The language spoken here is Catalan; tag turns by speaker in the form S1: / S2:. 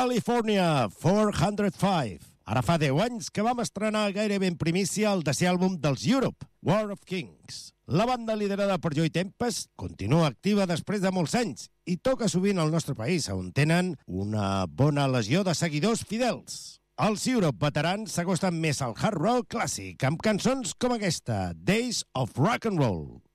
S1: California 405. Ara fa 10 anys que vam estrenar gairebé en primícia el 10è àlbum dels Europe, War of Kings. La banda liderada per Joey Tempest continua activa després de molts anys i toca sovint al nostre país, on tenen una bona legió de seguidors fidels. Els Europe veterans s'acosten més al hard rock clàssic, amb cançons com aquesta, Days of Rock and Roll.